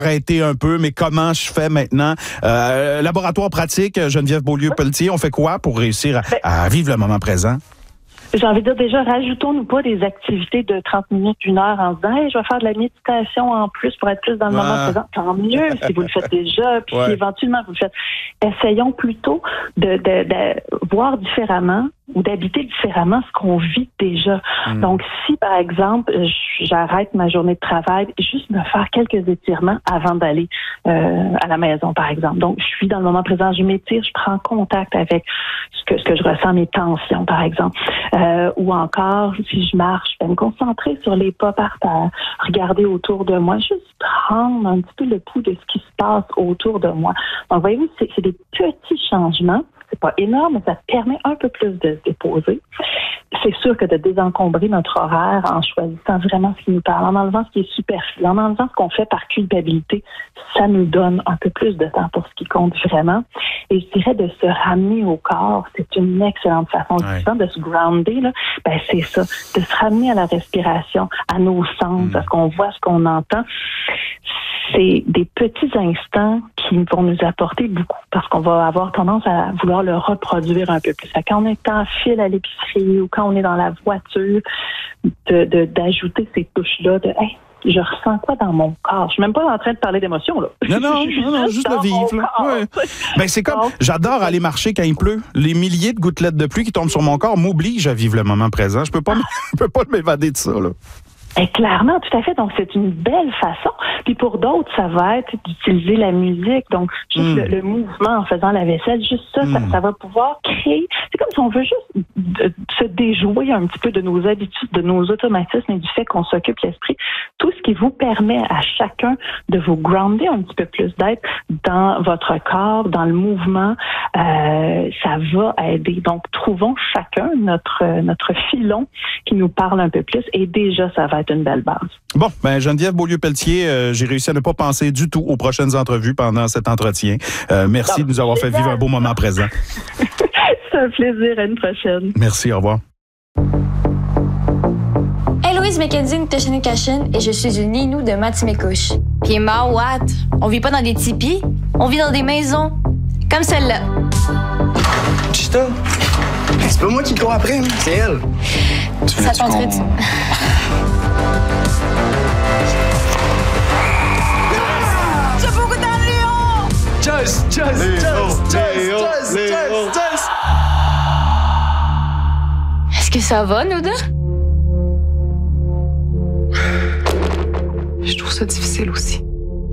arrêté un peu, mais comment je fais maintenant? Laboratoire pratique, Geneviève Beaulieu-Pelletier, on fait quoi pour réussir à vivre le moment présent? J'ai envie de dire déjà, rajoutons-nous pas des activités de 30 minutes, 1 heure en disant hey, je vais faire de la méditation en plus pour être plus dans le moment présent. Tant mieux si vous le faites déjà, puis si éventuellement vous le faites. Essayons plutôt de voir différemment ou d'habiter différemment ce qu'on vit déjà. Donc, si, par exemple, j'arrête ma journée de travail, juste me faire quelques étirements avant d'aller à la maison, par exemple. Donc, je suis dans le moment présent, je m'étire, je prends contact avec ce que je ressens, mes tensions, par exemple. Ou encore, si je marche, je vais me concentrer sur les pas par terre, regarder autour de moi, juste prendre un petit peu le pouls de ce qui se passe autour de moi. Donc, voyez-vous, c'est des petits changements. C'est pas énorme, mais ça permet un peu plus de se déposer. C'est sûr que de désencombrer notre horaire en choisissant vraiment ce qui nous parle, en enlevant ce qui est superflu, en enlevant ce qu'on fait par culpabilité, ça nous donne un peu plus de temps pour ce qui compte vraiment. Et je dirais de se ramener au corps, c'est une excellente façon de se grounder, là, c'est ça, de se ramener à la respiration, à nos sens, à ce qu'on voit, ce qu'on entend. C'est des petits instants qui vont nous apporter beaucoup parce qu'on va avoir tendance à vouloir le reproduire un peu plus. Quand on est en file à l'épicerie ou quand on est dans la voiture, d'ajouter ces touches-là de hey, je ressens quoi dans mon corps? Je suis même pas en train de parler d'émotion, là. Non, juste le vivre. Ouais. C'est comme, j'adore aller marcher quand il pleut. Les milliers de gouttelettes de pluie qui tombent sur mon corps m'obligent à vivre le moment présent. Je peux pas m'évader de ça, là. Et clairement, tout à fait. Donc, c'est une belle façon. Puis pour d'autres, ça va être d'utiliser la musique. Donc, juste le mouvement en faisant la vaisselle, juste ça va pouvoir créer... C'est comme si on veut juste se déjouer un petit peu de nos habitudes, de nos automatismes et du fait qu'on s'occupe l'esprit. Tout ce qui vous permet à chacun de vous grounder un petit peu plus, d'être dans votre corps, dans le mouvement, ça va aider. Donc, trouvons chacun notre filon qui nous parle un peu plus et déjà, ça va être une belle base. Bon, Geneviève Beaulieu-Pelletier, j'ai réussi à ne pas penser du tout aux prochaines entrevues pendant cet entretien. Merci de nous avoir fait vivre un beau moment présent. C'est un plaisir. À une prochaine. Merci, au revoir. Héloïse Mackenzie Nteshane-Cashin et je suis une Inou de Matimekouche. Puis what? On vit pas dans des tipis, on vit dans des maisons. Comme celle-là. Chita, c'est pas moi qui cours après, c'est elle. Ça t'entraîne. C'est beaucoup dans le lion! Just! Est-ce que ça va, nous deux? Je trouve ça difficile aussi.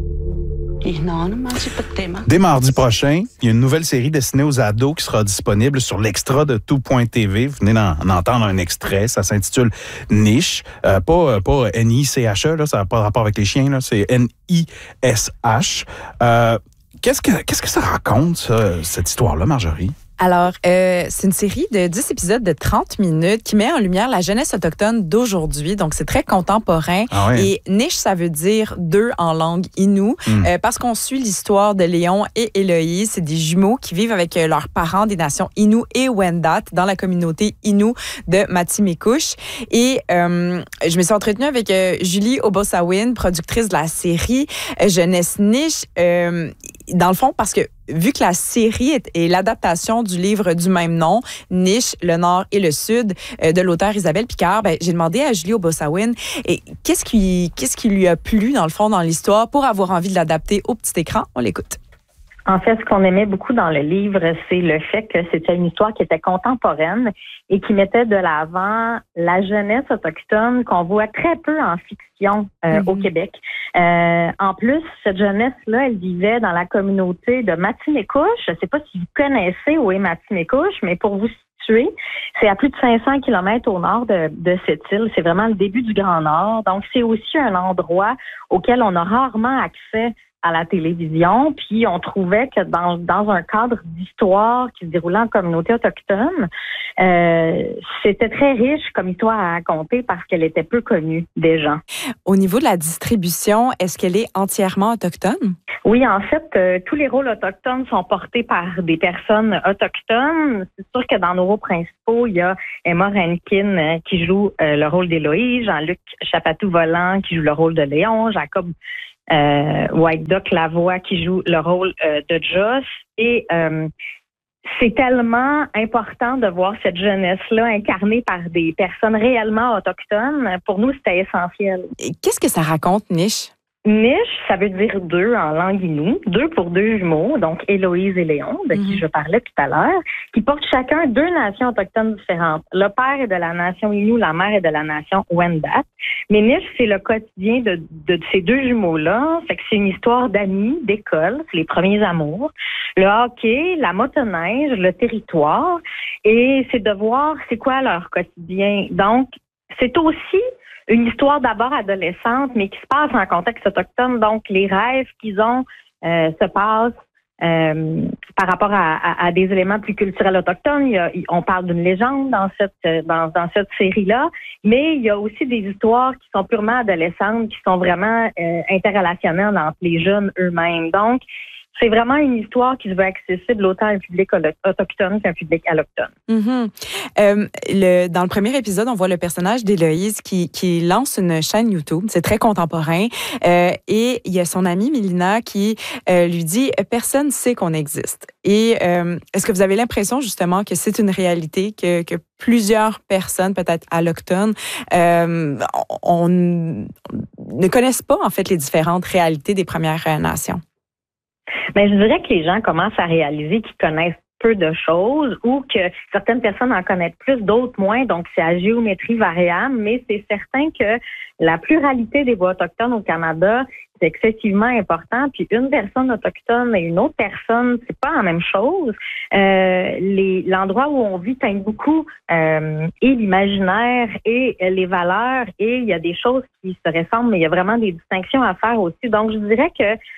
Dès mardi prochain, il y a une nouvelle série destinée aux ados qui sera disponible sur l'extra de tout.tv. Vous venez d'en entendre un extrait. Ça s'intitule Niche. Pas N-I-C-H-E, là, ça n'a pas de rapport avec les chiens, là, c'est N-I-S-H. Qu'est-ce que ça raconte, ça, cette histoire-là, Marjorie? Alors, c'est une série de 10 épisodes de 30 minutes qui met en lumière la jeunesse autochtone d'aujourd'hui. Donc, c'est très contemporain. Ah ouais. Et niche, ça veut dire deux en langue inou, parce qu'on suit l'histoire de Léon et Héloïse. C'est des jumeaux qui vivent avec leurs parents des nations Innu et Wendat dans la communauté Innu de Matimekouche. Et je me suis entretenue avec Julie Obosawin, productrice de la série Jeunesse Niche. Dans le fond, parce que vu que la série est l'adaptation du livre du même nom, Niche, le Nord et le Sud, de l'auteure Isabelle Picard, j'ai demandé à Julie Obosawin qu'est-ce qui lui a plu, dans le fond, dans l'histoire pour avoir envie de l'adapter au petit écran. On l'écoute. En fait, ce qu'on aimait beaucoup dans le livre, c'est le fait que c'était une histoire qui était contemporaine et qui mettait de l'avant la jeunesse autochtone qu'on voit très peu en fiction au Québec. En plus, cette jeunesse-là, elle vivait dans la communauté de Matimekouche. Je ne sais pas si vous connaissez où est Matimekouche, mais pour vous situer, c'est à plus de 500 kilomètres au nord de cette île. C'est vraiment le début du Grand Nord. Donc, c'est aussi un endroit auquel on a rarement accès à la télévision, puis on trouvait que dans un cadre d'histoire qui se déroulait en communauté autochtone, c'était très riche comme histoire à raconter parce qu'elle était peu connue des gens. Au niveau de la distribution, est-ce qu'elle est entièrement autochtone? Oui, en fait, tous les rôles autochtones sont portés par des personnes autochtones. C'est sûr que dans nos rôles principaux, il y a Emma Rankin qui joue le rôle d'Héloïse, Jean-Luc Chapatou-Volant qui joue le rôle de Léon, Jacob White Duck Lavoie qui joue le rôle de Joss. Et c'est tellement important de voir cette jeunesse-là incarnée par des personnes réellement autochtones. Pour nous, c'était essentiel. Et qu'est-ce que ça raconte, Niche? Niche, ça veut dire deux en langue Innu, deux pour deux jumeaux, donc Héloïse et Léon, de qui je parlais tout à l'heure, qui portent chacun deux nations autochtones différentes. Le père est de la nation Innu, la mère est de la nation Wendat. Mais Niche, c'est le quotidien de ces deux jumeaux-là. Fait que c'est une histoire d'amis, d'école, c'est les premiers amours, le hockey, la motoneige, le territoire, et c'est de voir c'est quoi leur quotidien. Donc, c'est aussi une histoire d'abord adolescente, mais qui se passe en contexte autochtone. Donc, les rêves qu'ils ont se passent par rapport à des éléments plus culturels autochtones. On parle d'une légende dans cette série-là, mais il y a aussi des histoires qui sont purement adolescentes, qui sont vraiment interrelationnelles entre les jeunes eux-mêmes. Donc, c'est vraiment une histoire qui se veut accessible autant à un public autochtone qu'à un public allochtone. Dans le premier épisode, on voit le personnage d'Héloïse qui lance une chaîne YouTube. C'est très contemporain. Et il y a son amie Mélina qui lui dit « Personne ne sait qu'on existe ». Et est-ce que vous avez l'impression justement que c'est une réalité, que plusieurs personnes, peut-être allochtones, ne connaissent pas en fait les différentes réalités des Premières Nations? Mais je dirais que les gens commencent à réaliser qu'ils connaissent peu de choses ou que certaines personnes en connaissent plus, d'autres moins. Donc, c'est à géométrie variable, mais c'est certain que la pluralité des voix autochtones au Canada, c'est excessivement important. Puis une personne autochtone et une autre personne, c'est pas la même chose. L'endroit où on vit teint beaucoup et l'imaginaire et les valeurs, et il y a des choses qui se ressemblent, mais il y a vraiment des distinctions à faire aussi. Donc, je dirais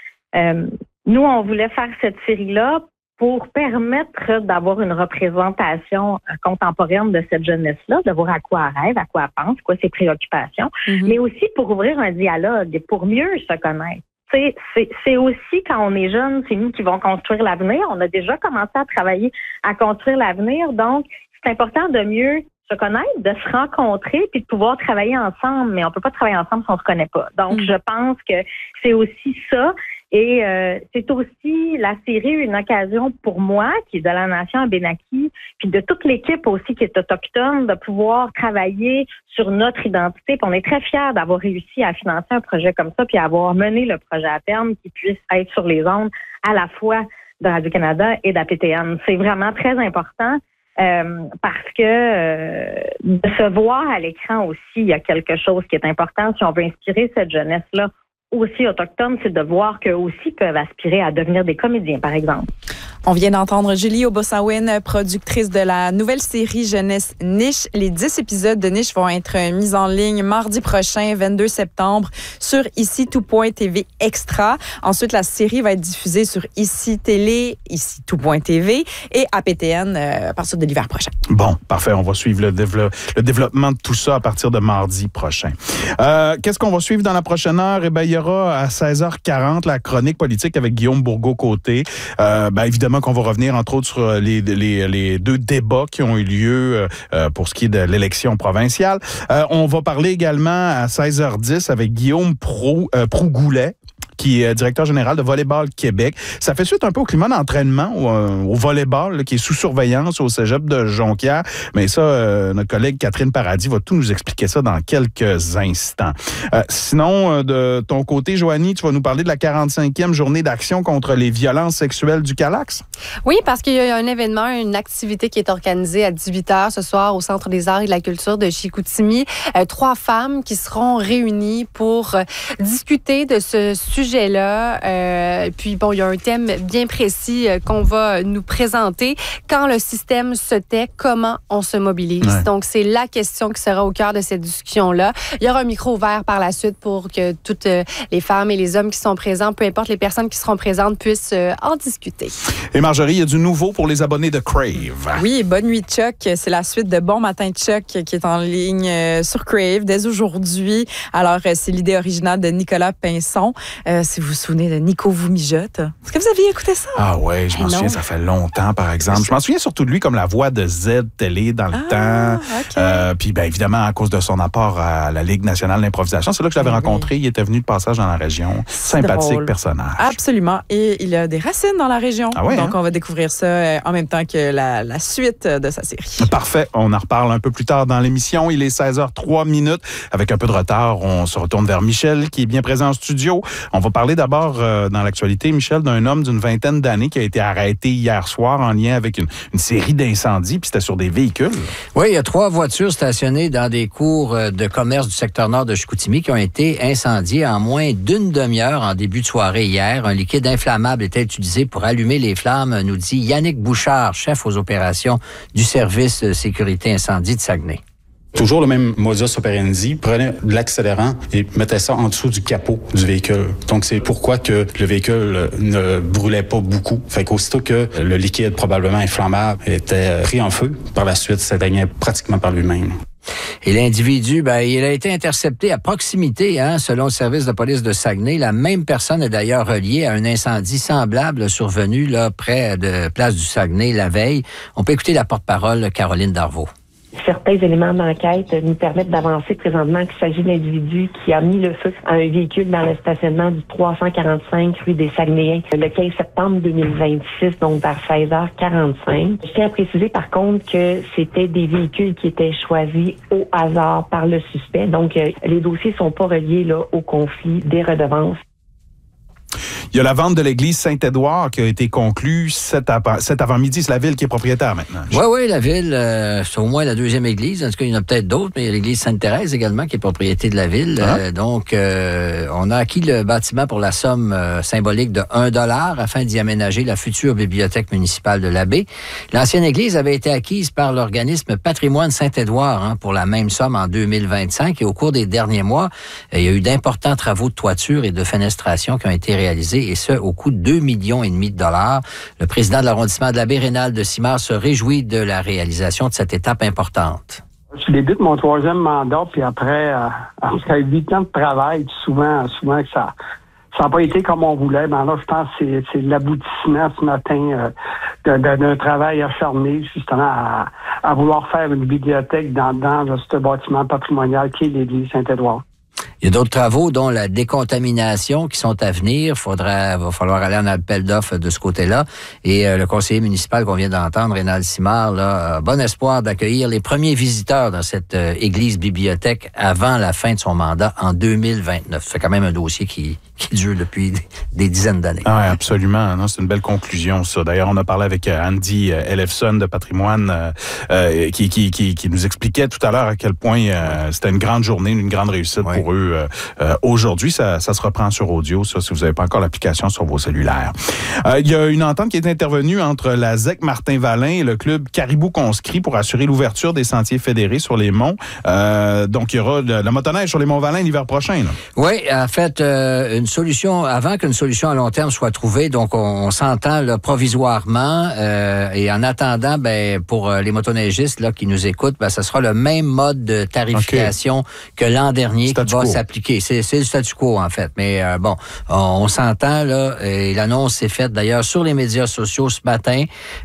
que nous, on voulait faire cette série-là pour permettre d'avoir une représentation contemporaine de cette jeunesse-là, de voir à quoi elle rêve, à quoi elle pense, quoi ses préoccupations, mais aussi pour ouvrir un dialogue, pour mieux se connaître. C'est aussi, quand on est jeune, c'est nous qui vont construire l'avenir. On a déjà commencé à travailler à construire l'avenir, donc c'est important de mieux se connaître, de se rencontrer, puis de pouvoir travailler ensemble, mais on peut pas travailler ensemble si on se connaît pas. Donc, je pense que c'est aussi ça. Et c'est aussi la série une occasion pour moi, qui est de la nation Abénaki, puis de toute l'équipe aussi qui est autochtone, de pouvoir travailler sur notre identité. Puis on est très fiers d'avoir réussi à financer un projet comme ça, puis avoir mené le projet à terme qui puisse être sur les ondes à la fois de Radio-Canada et d'APTN. C'est vraiment très important. Parce que de se voir à l'écran aussi, il y a quelque chose qui est important. Si on veut inspirer cette jeunesse-là aussi autochtone, c'est de voir qu'eux aussi peuvent aspirer à devenir des comédiens, par exemple. On vient d'entendre Julie Obosawin, productrice de la nouvelle série Jeunesse Niche. Les 10 épisodes de Niche vont être mis en ligne mardi prochain, 22 septembre, sur Ici Tout.tv Extra. Ensuite, la série va être diffusée sur Ici Télé, Ici Tout.tv et APTN à partir de l'hiver prochain. Bon, parfait. On va suivre le développement de tout ça à partir de mardi prochain. Qu'est-ce qu'on va suivre dans la prochaine heure? Eh bien, il y aura à 16h40 la chronique politique avec Guillaume Bourgault-Côté. Évidemment qu'on va revenir, entre autres, sur les deux débats qui ont eu lieu pour ce qui est de l'élection provinciale. On va parler également à 16h10 avec Guillaume Prougoulet, qui est directeur général de Volleyball Québec. Ça fait suite un peu au climat d'entraînement au volleyball là, qui est sous surveillance au cégep de Jonquière. Mais ça, notre collègue Catherine Paradis va tout nous expliquer ça dans quelques instants. Sinon, de ton côté, Joanie, tu vas nous parler de la 45e journée d'action contre les violences sexuelles du Calax? Oui, parce qu'il y a un événement, une activité qui est organisée à 18h ce soir au Centre des arts et de la culture de Chicoutimi. 3 femmes qui seront réunies pour discuter de ce sujet-là. Puis, bon, il y a un thème bien précis qu'on va nous présenter. Quand le système se tait, comment on se mobilise? Ouais. Donc, c'est la question qui sera au cœur de cette discussion-là. Il y aura un micro ouvert par la suite pour que toutes les femmes et les hommes qui sont présents, peu importe les personnes qui seront présentes, puissent en discuter. Et Marjorie, il y a du nouveau pour les abonnés de Crave. Oui, Bonne nuit Chuck, c'est la suite de Bon matin Chuck qui est en ligne sur Crave dès aujourd'hui. Alors, c'est l'idée originale de Nicolas Pinson. si vous vous souvenez de Nico vous mijote. Est-ce que vous aviez écouté ça? Ah ouais, je m'en souviens, ça fait longtemps, par exemple. Je m'en souviens surtout de lui comme la voix de Z Télé dans le temps. Okay. Puis, bien évidemment, à cause de son apport à la Ligue nationale d'improvisation, c'est là que je l'avais rencontré. Il était venu de passage dans la région. Sympathique drôle. Personnage. Absolument. Et il a des racines dans la région. Ah ouais, donc, on va découvrir ça en même temps que la suite de sa série. Parfait. On en reparle un peu plus tard dans l'émission. Il est 16h03. Avec un peu de retard, on se retourne vers Michel, qui est bien présent en studio. On va parler d'abord, dans l'actualité, Michel, d'un homme d'une vingtaine d'années qui a été arrêté hier soir en lien avec une série d'incendies, puis c'était sur des véhicules. Oui, il y a 3 voitures stationnées dans des cours de commerce du secteur nord de Chicoutimi qui ont été incendiées en moins d'une demi-heure en début de soirée hier. Un liquide inflammable était utilisé pour allumer les flammes, nous dit Yannick Bouchard, chef aux opérations du service de sécurité incendie de Saguenay. Toujours le même modus operandi, prenait de l'accélérant et mettait ça en dessous du capot du véhicule. Donc, c'est pourquoi que le véhicule ne brûlait pas beaucoup. Fait qu'aussitôt que le liquide, probablement inflammable, était pris en feu, par la suite, s'éteignait pratiquement par lui-même. Et l'individu, il a été intercepté à proximité, selon le service de police de Saguenay. La même personne est d'ailleurs reliée à un incendie semblable survenu là près de Place du Saguenay la veille. On peut écouter la porte-parole Caroline Darvaux. Certains éléments d'enquête nous permettent d'avancer présentement qu'il s'agit d'un individu qui a mis le feu à un véhicule dans le stationnement du 345 rue des Saguenayens le 15 septembre 2026, donc vers 16h45. Je tiens à préciser par contre que c'était des véhicules qui étaient choisis au hasard par le suspect. Donc, les dossiers sont pas reliés là au conflit des redevances. Il y a la vente de l'église Saint-Édouard qui a été conclue cet avant-midi. C'est la ville qui est propriétaire maintenant. Oui, la ville, c'est au moins la deuxième église. En tout cas, il y en a peut-être d'autres, mais il y a l'église Sainte-Thérèse également qui est propriété de la ville. Donc, on a acquis le bâtiment pour la somme symbolique de 1 $ afin d'y aménager la future bibliothèque municipale de l'Abbé. L'ancienne église avait été acquise par l'organisme Patrimoine Saint-Édouard pour la même somme en 2025. Et au cours des derniers mois, il y a eu d'importants travaux de toiture et de fenestration qui ont été réalisés, et ce, au coût de 2,5 millions de dollars. Le président de l'arrondissement de l'Abbé, Rénal de Simard, se réjouit de la réalisation de cette étape importante. Je débute mon 3e mandat, puis après 8 ans de travail, souvent que ça n'a pas été comme on voulait. Mais là, je pense que c'est l'aboutissement ce matin d'un travail acharné, justement, à vouloir faire une bibliothèque dans ce bâtiment patrimonial qui est l'église Saint-Édouard. Il y a d'autres travaux, dont la décontamination, qui sont à venir. Va falloir aller en appel d'offres de ce côté-là. Et le conseiller municipal qu'on vient d'entendre, Rénal Simard, a bon espoir d'accueillir les premiers visiteurs dans cette église-bibliothèque avant la fin de son mandat en 2029. C'est quand même un dossier qui dure depuis des dizaines d'années. Ah, absolument. Non, c'est une belle conclusion, ça. D'ailleurs, on a parlé avec Andy Ellefson de Patrimoine qui nous expliquait tout à l'heure à quel point c'était une grande journée, une grande réussite pour eux. Aujourd'hui, ça se reprend sur audio, ça, si vous n'avez pas encore l'application sur vos cellulaires. Il y a une entente qui est intervenue entre la ZEC Martin-Valin et le club Caribou Conscrit pour assurer l'ouverture des sentiers fédérés sur les monts. Donc, il y aura la motoneige sur les monts Valin l'hiver prochain. Oui, en fait, une solution, avant qu'une solution à long terme soit trouvée, donc on s'entend là, provisoirement, et en attendant, pour les motoneigistes là, qui nous écoutent, ça sera le même mode de tarification que l'an dernier qui va s'appliquer. C'est le statu quo, en fait. Mais on s'entend, là, et l'annonce s'est faite d'ailleurs sur les médias sociaux ce matin,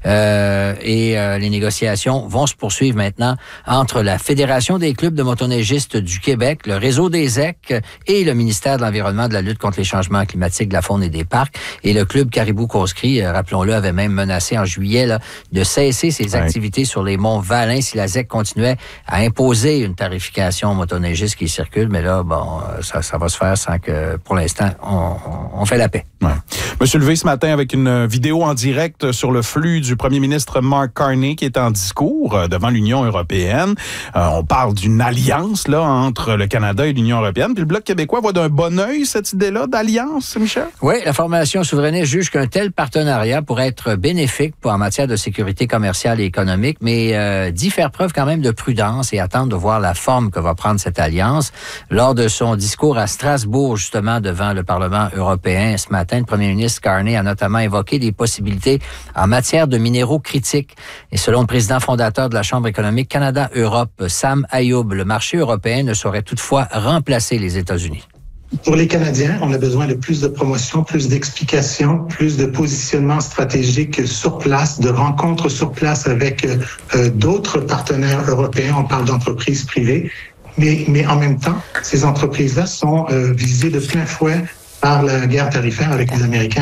et les négociations vont se poursuivre maintenant entre la Fédération des clubs de motoneigistes du Québec, le réseau des ZEC et le ministère de l'Environnement, de la lutte contre les changements climatiques, de la faune et des parcs. Et le club Caribou Conscrit, rappelons-le, avait même menacé en juillet là, de cesser ses activités sur les monts Valin si la ZEC continuait à imposer une tarification aux motoneigistes qui circulent. Mais là, ça va se faire sans que, pour l'instant, on fait la paix. Ouais. Je me suis levé ce matin avec une vidéo en direct sur le flux du premier ministre Mark Carney qui est en discours devant l'Union européenne. On parle d'une alliance là entre le Canada et l'Union européenne. Puis le Bloc québécois voit d'un bon œil cette idée-là d'alliance, Michel? Oui, la formation souverainiste juge qu'un tel partenariat pourrait être bénéfique en matière de sécurité commerciale et économique, mais dit faire preuve quand même de prudence et attendre de voir la forme que va prendre cette alliance. Lors de son discours à Strasbourg, justement, devant le Parlement européen ce matin, le premier ministre Carney a notamment évoqué des possibilités en matière de minéraux critiques. Et selon le président fondateur de la Chambre économique Canada-Europe, Sam Ayoub, le marché européen ne saurait toutefois remplacer les États-Unis. Pour les Canadiens, on a besoin de plus de promotion, plus d'explications, plus de positionnement stratégique sur place, de rencontres sur place avec d'autres partenaires européens. On parle d'entreprises privées. Mais en même temps, ces entreprises-là sont visées de plein fouet par la guerre tarifaire avec les Américains.